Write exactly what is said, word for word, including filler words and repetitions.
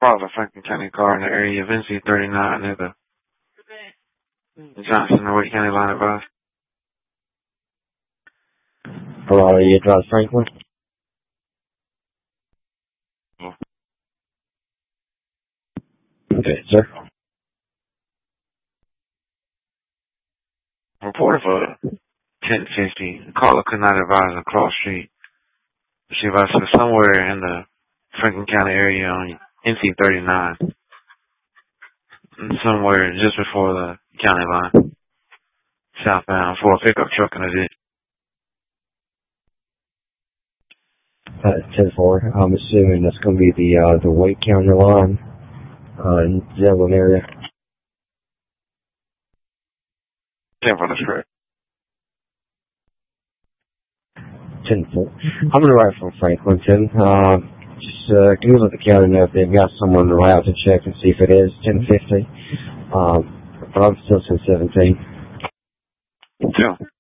spot a Franklin County car in the area of N C thirty-nine near the Johnson and Wake County line of advice. Hello, you drive Franklin? Oh. Okay, sir. Reporter for ten fifty. Caller could not advise across street. She advised her somewhere in the Franklin County area on N C thirty-nine. Somewhere just before the county line. Southbound for a pickup truck in a ditch. Uh, ten four. I'm assuming that's going to be the uh, the Wake County line uh, in the Zebulon area. ten four, that's correct. ten four. I'm going to write from Franklin, Tim. Uh, just uh, can you let the county know if they've got someone around to check and see if it is ten fifty. Um, but I'm still ten seventeen. Yeah.